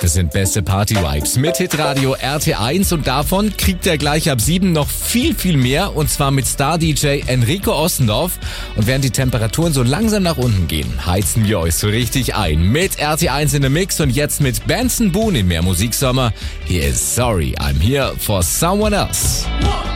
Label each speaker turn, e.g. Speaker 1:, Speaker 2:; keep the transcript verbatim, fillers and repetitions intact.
Speaker 1: Das sind beste Party-Vibes mit Hitradio R T eins und davon kriegt er gleich ab sieben noch viel, viel mehr und zwar mit Star-D J Enrico Ostendorf. Und während die Temperaturen so langsam nach unten gehen, heizen wir euch so richtig ein mit R T eins in the Mix und jetzt mit Benson Boone in mehr Musiksommer. Hier ist Sorry, I'm Here for Someone Else.